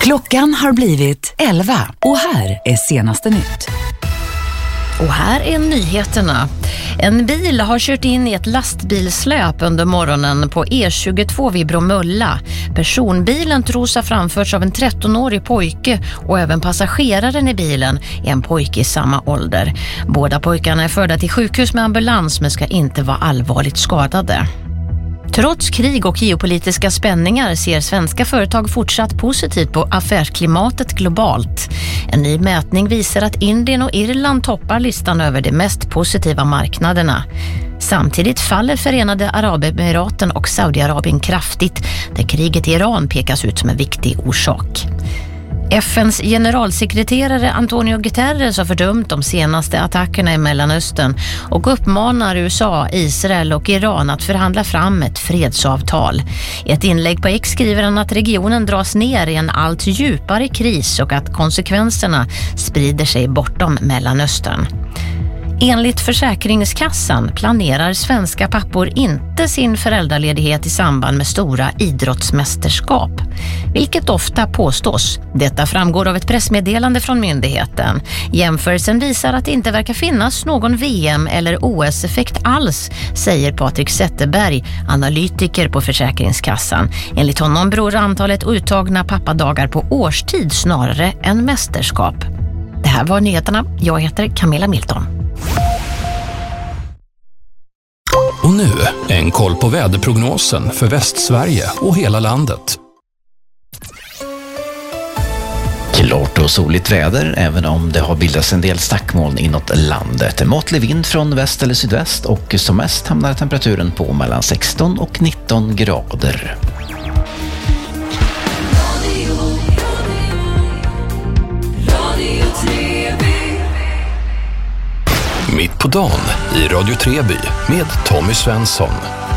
Klockan har blivit 11 och här är senaste nytt. Och här är nyheterna. En bil har kört in i ett lastbilsläp under morgonen på E22 vid Bromölla. Personbilen tros ha framförts av en 13-årig pojke och även passageraren i bilen är en pojke i samma ålder. Båda pojkarna är förda till sjukhus med ambulans men ska inte vara allvarligt skadade. Trots krig och geopolitiska spänningar ser svenska företag fortsatt positivt på affärsklimatet globalt. En ny mätning visar att Indien och Irland toppar listan över de mest positiva marknaderna. Samtidigt faller Förenade Arabemiraten och Saudiarabien kraftigt, där kriget i Iran pekas ut som en viktig orsak. FNs generalsekreterare Antonio Guterres har fördömt de senaste attackerna i Mellanöstern och uppmanar USA, Israel och Iran att förhandla fram ett fredsavtal. I ett inlägg på X skriver han att regionen dras ner i en allt djupare kris och att konsekvenserna sprider sig bortom Mellanöstern. Enligt Försäkringskassan planerar svenska pappor inte sin föräldraledighet i samband med stora idrottsmästerskap, vilket ofta påstås. Detta framgår av ett pressmeddelande från myndigheten. Jämförelsen visar att det inte verkar finnas någon VM- eller OS-effekt alls, säger Patrik Zetterberg, analytiker på Försäkringskassan. Enligt honom beror antalet uttagna pappadagar på årstid snarare än mästerskap. Det här var nyheterna. Jag heter Camilla Milton. Och nu en koll på väderprognosen för Västsverige och hela landet. Klart och soligt väder, även om det har bildats en del stackmoln inåt landet. Måttlig vind från väst eller sydväst och som mest hamnar temperaturen på mellan 16 och 19 grader. Mitt på dagen i Radio Treby med Tommy Svensson.